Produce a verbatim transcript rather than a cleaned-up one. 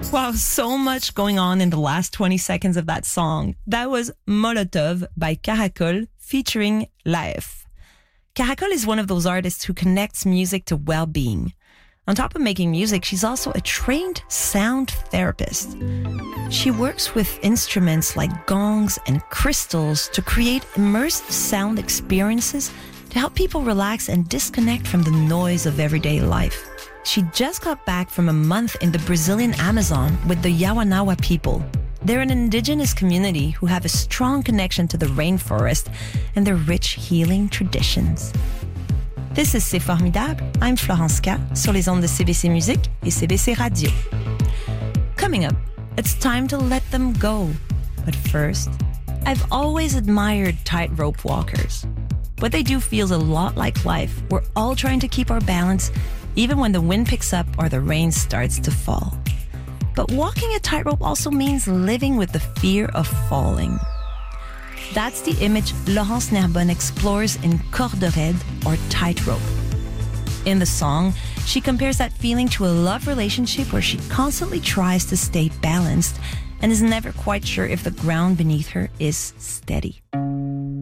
Wow, so much going on in the last twenty seconds of that song. That was Molotov by Caracol featuring Laef. Caracol is one of those artists who connects music to well-being. On top of making music, she's also a trained sound therapist. She works with instruments like gongs and crystals to create immersive sound experiences to help people relax and disconnect from the noise of everyday life. She just got back from a month in the Brazilian Amazon with the Yawanawa people. They're an indigenous community who have a strong connection to the rainforest and their rich healing traditions. This is C'est Formidable. I'm Florence K. sur les ondes de C B C Musique et C B C Radio. Coming up, it's time to let them go. But first, I've always admired tightrope walkers. What they do feels a lot like life. We're all trying to keep our balance even when the wind picks up or the rain starts to fall. But walking a tightrope also means living with the fear of falling. That's the image Laurence Nerbonne explores in Corde raide, or tightrope. In the song, she compares that feeling to a love relationship where she constantly tries to stay balanced and is never quite sure if the ground beneath her is steady.